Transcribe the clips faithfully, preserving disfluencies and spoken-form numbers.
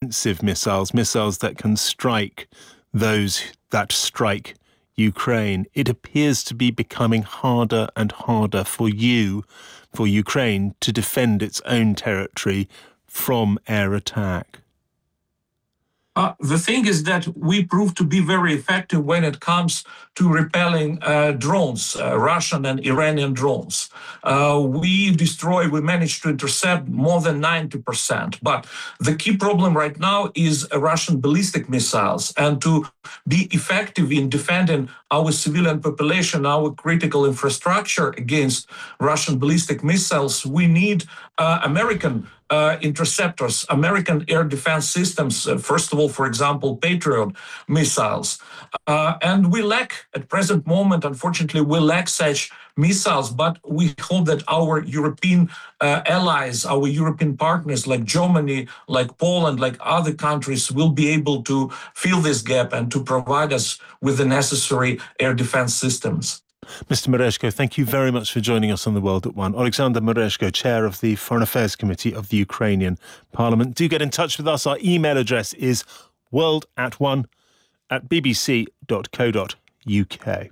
offensive missiles, missiles that can strike those that strike Ukraine. It appears to be becoming harder and harder for you, for Ukraine, to defend its own territory from air attack. Uh, the thing is that we prove to be very effective when it comes to repelling uh, drones, uh, Russian and Iranian drones. Uh, we destroy, we manage to intercept more than ninety percent. But the key problem right now is uh, Russian ballistic missiles. And to be effective in defending our civilian population, our critical infrastructure against Russian ballistic missiles, we need uh, American Uh, interceptors, American air defense systems, uh, first of all, for example, Patriot missiles. Uh, and we lack, at present moment, unfortunately, we lack such missiles, but we hope that our European uh, allies, our European partners like Germany, like Poland, like other countries will be able to fill this gap and to provide us with the necessary air defense systems. Mister Merezhko, thank you very much for joining us on The World at One. Alexander Merezhko, Chair of the Foreign Affairs Committee of the Ukrainian Parliament. Do get in touch with us. Our email address is world at one at b b c dot co dot u k.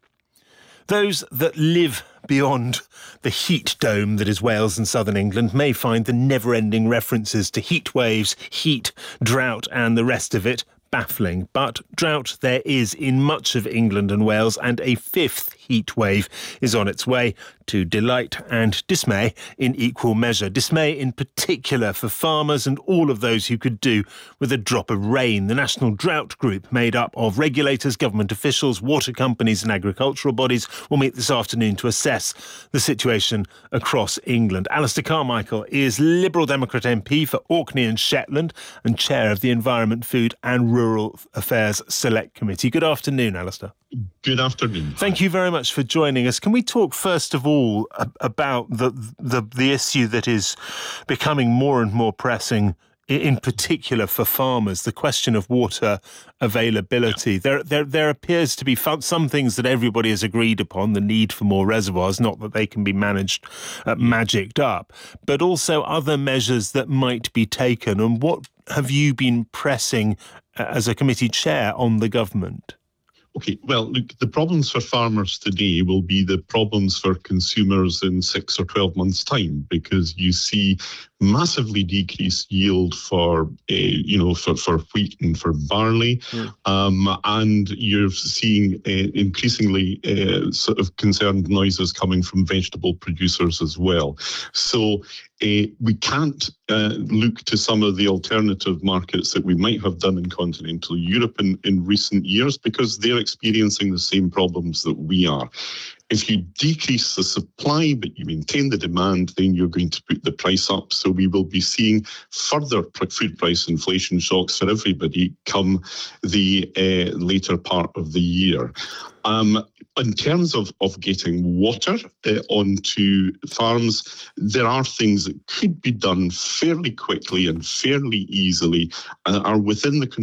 Those that live beyond the heat dome that is Wales and southern England may find the never-ending references to heat waves, heat, drought and the rest of it baffling. But drought there is in much of England and Wales, and a fifth heat wave is on its way, to delight and dismay in equal measure. Dismay in particular for farmers and all of those who could do with a drop of rain. The National Drought Group, made up of regulators, government officials, water companies and agricultural bodies, will meet this afternoon to assess the situation across England. Alistair Carmichael is Liberal Democrat M P for Orkney and Shetland and chair of the Environment, Food and Rural Affairs Select Committee. Good afternoon, Alistair. Good afternoon. Thank you very much for joining us. Can we talk first of all about the the, the issue that is becoming more and more pressing, in particular for farmers, the question of water availability? Yeah. There, there, there appears to be some things that everybody has agreed upon, the need for more reservoirs, not that they can be managed, uh, magicked up, but also other measures that might be taken. And what have you been pressing uh, as a committee chair on the government? Okay, well, look, the problems for farmers today will be the problems for consumers in six or twelve months' time, because you see massively decreased yield for, uh, you know, for, for wheat and for barley. Yeah. Um, and you're seeing uh, increasingly uh, sort of concerned noises coming from vegetable producers as well. So uh, we can't uh, look to some of the alternative markets that we might have done in continental Europe in, in recent years, because they're experiencing the same problems that we are. If you decrease the supply but you maintain the demand, then you're going to put the price up. So we will be seeing further food price inflation shocks for everybody come the uh, later part of the year. Um, in terms of, of getting water uh, onto farms, there are things that could be done fairly quickly and fairly easily, uh, are within the control